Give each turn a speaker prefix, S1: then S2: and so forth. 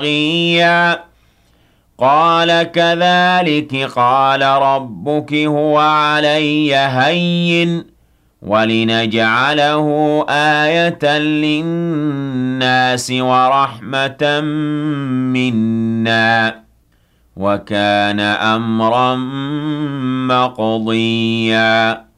S1: طغيا قال كذلك قال ربك هو علي هين ولنجعله آية للناس ورحمة منا وكان أمرا مقضيا